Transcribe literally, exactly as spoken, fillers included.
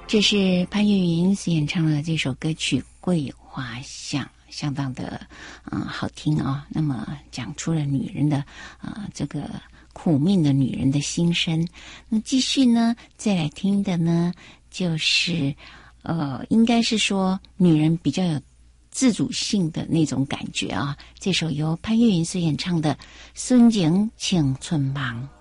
这是潘越云所演唱的这首歌曲《桂花巷》，相当的嗯好听啊、哦。那么讲出了女人的啊、呃、这个苦命的女人的心声。那继续呢，再来听的呢，就是呃，应该是说女人比较有自主性的那种感觉啊。这首由潘越云所演唱的《孙景青春梦》。